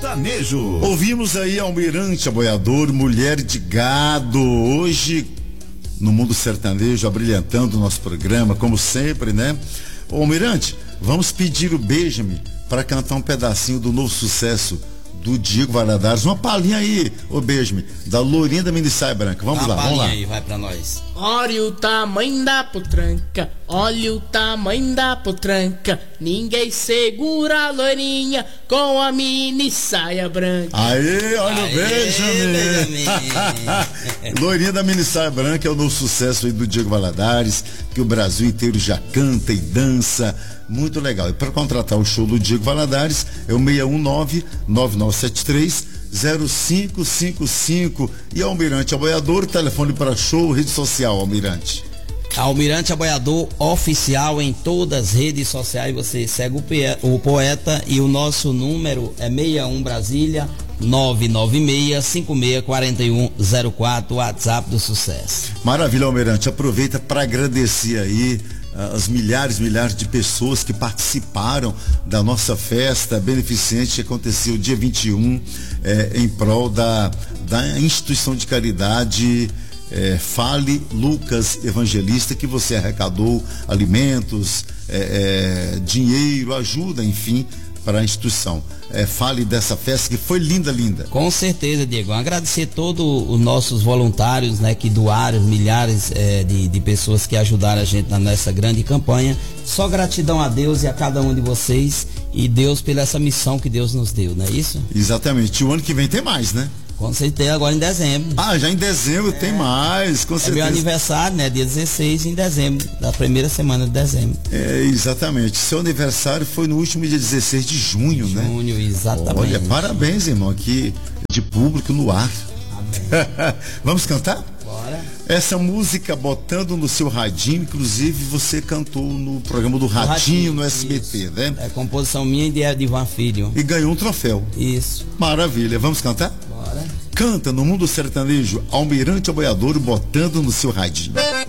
Sertanejo. Ouvimos aí Almirante Aboiador, Mulher de Gado, hoje no mundo sertanejo, abrilhantando o nosso programa, como sempre, né? Ô Almirante, vamos pedir o Beija-me para cantar um pedacinho do novo sucesso do Diego Valadares, uma palhinha aí, ô Beija-me, da Lourinha da Minissaia Branca. Vamos lá, vamos lá. Aí, vai pra nós. Olha o tamanho da potranca, olha o tamanho da potranca, ninguém segura a loirinha com a mini saia branca. Aê, olha o Beija-me. Loirinha da Minissaia Branca é o novo sucesso aí do Diego Valadares, que o Brasil inteiro já canta e dança. Muito legal. E para contratar o show do Diego Valadares é o 619-9973-0555. E Almirante Aboiador, telefone para show, rede social, Almirante. Almirante Aboiador Oficial em todas as redes sociais. Você segue o poeta e o nosso número é 61 Brasília 996-564104, WhatsApp do sucesso. Maravilha, Almirante. Aproveita para agradecer aí as milhares de pessoas que participaram da nossa festa beneficente que aconteceu dia 21 em prol da instituição de caridade Fale Lucas Evangelista, que você arrecadou alimentos, dinheiro, ajuda, enfim, para a instituição. Fale dessa festa que foi linda. Com certeza, Diego. Agradecer todos os nossos voluntários, né, que doaram, milhares de pessoas que ajudaram a gente nessa grande campanha. Só gratidão a Deus e a cada um de vocês, e Deus pela essa missão que Deus nos deu, não é isso? Exatamente. E o ano que vem tem mais, né? Com certeza, agora em dezembro. Ah, já em dezembro tem mais, com certeza. É meu aniversário, né? Dia 16 em dezembro, da primeira semana de dezembro. Exatamente. Seu aniversário foi no último dia 16 de junho, né? Junho, exatamente. Olha, parabéns, irmão, aqui de público no ar. Amém. Vamos cantar? Bora. Essa música, Botando no Seu Radinho, inclusive você cantou no programa do Radinho no SBT, isso, né? É composição minha e de Ivan Filho. E ganhou um troféu. Isso. Maravilha. Vamos cantar? Bora. Canta no mundo sertanejo, Almirante Aboiador, Botando no Seu Radinho.